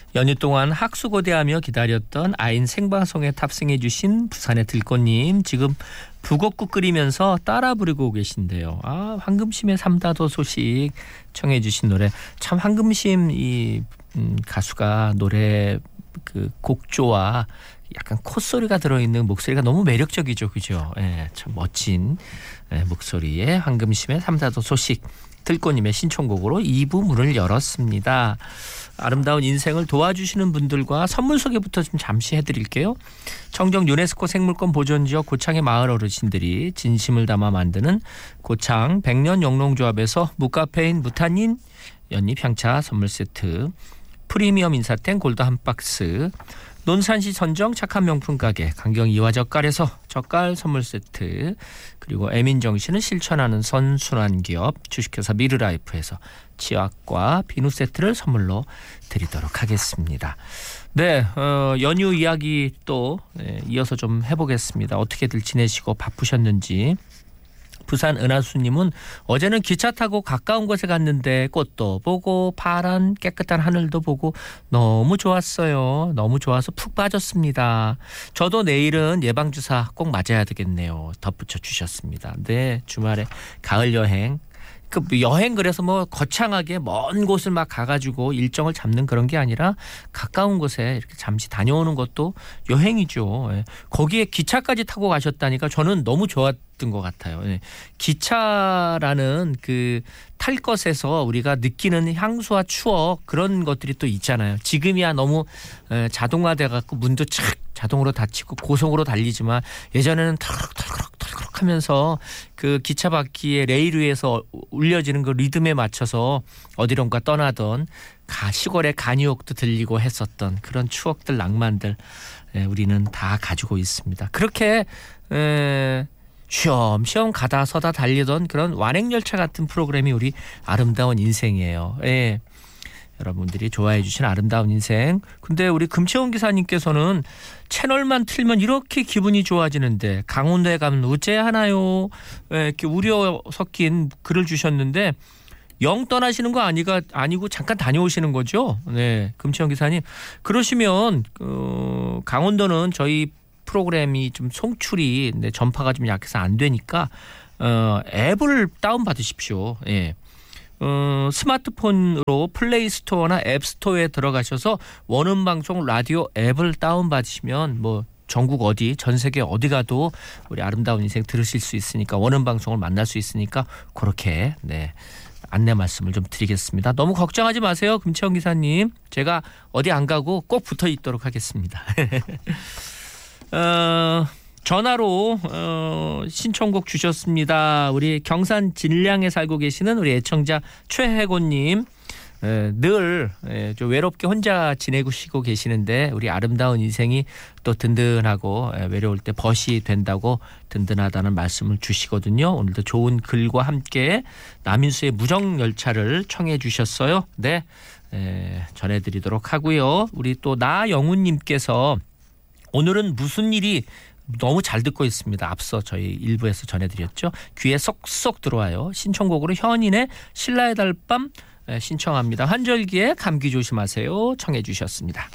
연휴 동안 학수고대하며 기다렸던 아인 생방송에 탑승해 주신 부산의 들꽃님, 지금 북엇국 끓이면서 따라 부르고 계신데요. 황금심의 삼다도 소식 청해 주신 노래. 참 황금심 이 가수가 노래 그 곡조와 약간 콧소리가 들어있는 목소리가 너무 매력적이죠. 그죠? 예, 참 멋진 목소리에 황금심의 삼다도 소식, 들꽃님의 신청곡으로 2부 문을 열었습니다. 아름다운 인생을 도와주시는 분들과 선물 소개부터 좀 잠시 해드릴게요. 청정 유네스코 생물권 보존지역 고창의 마을 어르신들이 진심을 담아 만드는 고창 백년 영농조합에서 무카페인 무타닌 연잎 향차 선물 세트, 프리미엄 인사템 골드 한 박스, 논산시 선정 착한 명품 가게 강경 이화젓갈에서 젓갈 선물 세트, 그리고 애민정신을 실천하는 선순환 기업 주식회사 미르라이프에서 치약과 비누 세트를 선물로 드리도록 하겠습니다. 네, 연휴 이야기 또 이어서 좀 해보겠습니다. 어떻게들 지내시고 바쁘셨는지. 부산 은하수님은 어제는 기차 타고 가까운 곳에 갔는데 꽃도 보고 파란 깨끗한 하늘도 보고 너무 좋았어요. 너무 좋아서 푹 빠졌습니다. 저도 내일은 예방주사 꼭 맞아야 되겠네요. 덧붙여 주셨습니다. 네, 주말에 가을 여행. 그 여행 그래서 뭐 거창하게 먼 곳을 막 가가지고 일정을 잡는 그런 게 아니라 가까운 곳에 이렇게 잠시 다녀오는 것도 여행이죠. 예. 거기에 기차까지 타고 가셨다니까 저는 너무 좋았던 것 같아요. 예. 기차라는 그 탈 것에서 우리가 느끼는 향수와 추억, 그런 것들이 또 있잖아요. 지금이야 너무 자동화돼 갖고 문도 착 자동으로 닫히고 고속으로 달리지만 예전에는 털컥 하면서 그 기차 바퀴의 레일 위에서 울려지는 그 리듬에 맞춰서 어디론가 떠나던 시골의 간이옥도 들리고 했었던 그런 추억들, 낭만들 우리는 다 가지고 있습니다. 그렇게 쉬엄쉬엄 가다 서다 달리던 그런 완행열차 같은 프로그램이 우리 아름다운 인생이에요. 예. 여러분들이 좋아해 주신 아름다운 인생. 근데 우리 금채원 기사님께서는 채널만 틀면 이렇게 기분이 좋아지는데 강원도에 가면 어째 하나요? 이렇게 우려 섞인 글을 주셨는데 영 떠나시는 거 아니고 잠깐 다녀오시는 거죠? 네, 금채원 기사님. 그러시면 강원도는 저희 프로그램이 좀 송출이 전파가 좀 약해서 안 되니까 앱을 다운 받으십시오. 예. 스마트폰으로 플레이스토어나 앱스토어에 들어가셔서 원음방송 라디오 앱을 다운받으시면 뭐 전국 어디, 전 세계 어디 가도 우리 아름다운 인생 들으실 수 있으니까, 원음방송을 만날 수 있으니까 그렇게 안내 말씀을 좀 드리겠습니다. 너무 걱정하지 마세요, 금채원 기사님. 제가 어디 안 가고 꼭 붙어 있도록 하겠습니다. 전화로 신청곡 주셨습니다. 우리 경산 진량에 살고 계시는 우리 애청자 최혜곤님, 늘 좀 외롭게 혼자 지내고 쉬고 계시는데 우리 아름다운 인생이 또 든든하고 외로울 때 벗이 된다고 든든하다는 말씀을 주시거든요. 오늘도 좋은 글과 함께 남인수의 무정열차를 청해 주셨어요. 네, 전해드리도록 하고요. 우리 또 나영훈님께서 오늘은 무슨 일이 너무 잘 듣고 있습니다. 앞서 저희 일부에서 전해드렸죠. 귀에 쏙쏙 들어와요. 신청곡으로 현인의 신라의 달밤 신청합니다. 한절기에 감기 조심하세요 청해 주셨습니다.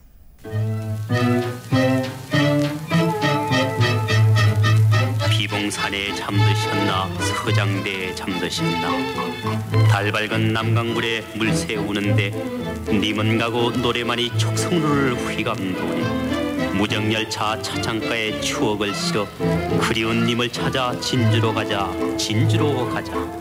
비봉산에 잠드셨나 서장대에 잠드셨나, 달 밝은 남강물에 물 새우는데 님은 가고 노래만이 촉성루를 휘감도니, 무정열차 차창가에 추억을 실어 그리운 님을 찾아 진주로 가자, 진주로 가자.